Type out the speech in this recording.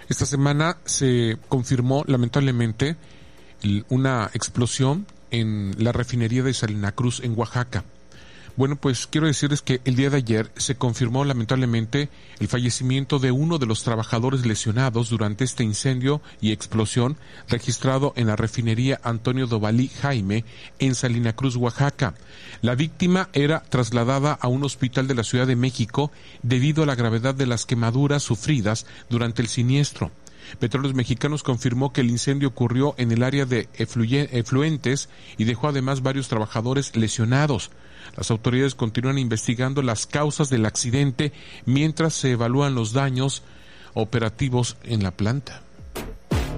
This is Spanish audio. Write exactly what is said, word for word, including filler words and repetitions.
Esta semana se confirmó lamentablemente una explosión en la refinería de Salina Cruz en Oaxaca. Bueno, pues quiero decirles que el día de ayer se confirmó lamentablemente el fallecimiento de uno de los trabajadores lesionados durante este incendio y explosión registrado en la refinería Antonio Dovalí Jaime en Salina Cruz, Oaxaca. La víctima era trasladada a un hospital de la Ciudad de México debido a la gravedad de las quemaduras sufridas durante el siniestro. Petróleos Mexicanos confirmó que el incendio ocurrió en el área de efluentes y dejó además varios trabajadores lesionados. Las autoridades continúan investigando las causas del accidente mientras se evalúan los daños operativos en la planta.